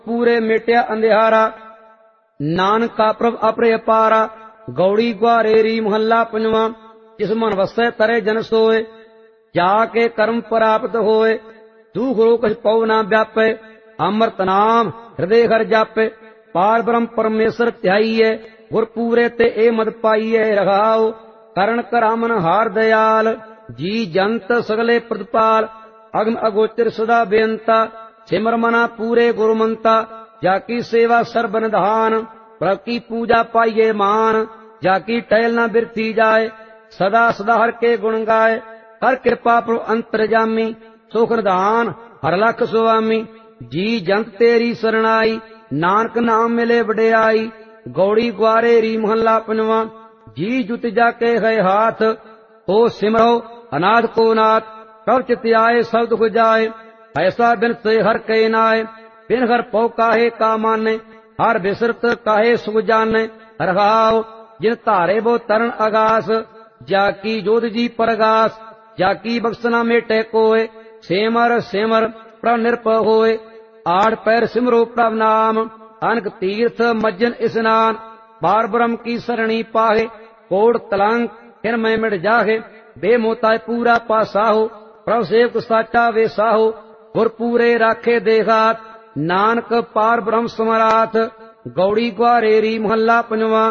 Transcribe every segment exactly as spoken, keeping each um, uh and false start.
पूरे मेटिया अंधियारा। नानक का प्रभ अपरे अपारा। गौड़ी ग्वारेरी मोहल्ला पंजवा। जिस मन वसै तरे जन सोए, जाके कर्म प्राप्त होए। दुख रोग पौ ना व्यापे, अमृत नाम हृदय घर जापे। पार ब्रह्म परमेश्वर ध्याइए, गुर पूरे ते ए मद पाइए रघाओ। करण करामन हार दयाल, जी जंत सगले प्रतिपाल। अगम अगोचर सदा बेअंता, सिमर मना पूरे गुरुमंता। जाकी सेवा सर्ब निधान, प्रभ की पूजा पाइये मान। जाकी टहल न बिरथी जाए, सदा सदा हर के गुण गाए। कर कृपा प्रभु अंतरजामी, सुख निधान हर लख सुआमी। जी जंत तेरी शरणाई, नानक नाम मिले वडियाई। गौड़ी ग्वारेरी मोहल्ला पंजवा। जी जुत जाके है हाथ, हो सिमरो अनाथ को नाथ। कब चित आए सब दुख जाए, ऐसा बिन से हर के नाय। बिन हर पौ काहे का माने, हर बिसरत काहे सुख जाने। रघाओ जिन तारे वो तरन आगास, जाकी जोध जी परगास। जाकी बख्सना मेटे कोय, सेमर सेमर प्रभ निरपय होय। आठ पैर सिमरो प्रभ नाम, अनक तीर्थ मज्जन स्नान। बार ब्रह्म की सरणी पाहे, कोट तलंक हिरमय मिट जाहे। बेमोता पूरा पासाहो, प्रभ सेवक साचा वे साहो। गुर पूरे राखे देहात, नानक पार ब्रह्म समराथ। गौड़ी ग्वारेरी मोहल्ला पंजवा।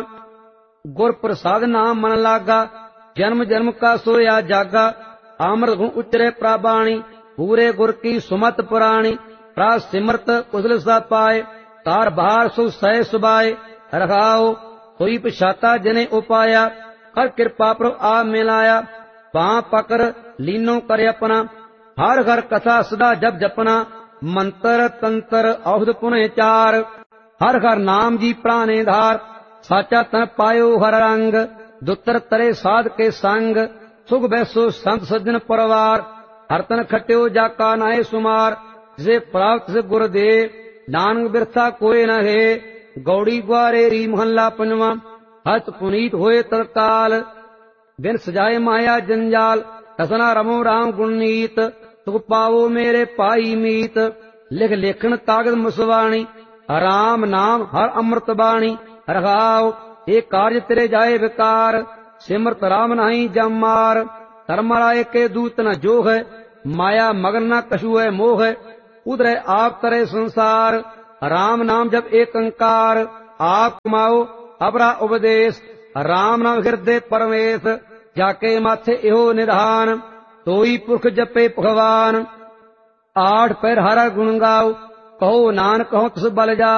गुर प्रसाद नाम मन लागा, जन्म जन्म का सोया जागा। अमृत गुण उचरे प्राबाणी, पूरे गुर की सुमत पुराणी। प्रा सिमरत कुशल सा पाए, तार बाहर सु सह सुबाए। रखाओ कोई पछाता जने उपाया, कर कृपा प्रभ आ मिलाया। पां पकर लीनो करे अपना, हर घर कथा सदा जप जपना। मंत्र तंत्र औषध पुनः चार, हर हर नाम जी प्राणे धार। साचा तन पायो हर रंग, दुतर तरे साध के संग। सुख बैसो संत सज्जन परवार, हर तन खट्यो जाका नाहे सुमार। जिसे प्राप्त से गुरुदेव, नानक बिरथा कोय न है। गौड़ी ग्वारेरी मोहल्ला पंजवा। हस्त पुनीत होए तत्काल, बिन सजाए माया जंजाल। कसना रमो राम गुणनीत, सुख पावो मेरे पाई मीत। लिख लेखन कागज मुसवाणी, राम नाम हर अमृत बाणी। रघाओ ये कार्य तेरे जाए विकार, सिमरत राम नहीं जमार। धर्मराय के दूत न जो है, माया मगन न कछु है मोह। उधरे आप करे संसार, राम नाम जब एक अंकार। आप कमाओ अपरा उपदेश, राम नाम हृदय परमेश। जाके माथे इहो निधान, तोई पुरख जपे भगवान। आठ पैर हरा गुण गाओ, कहो नानक कहो तुस बल जा।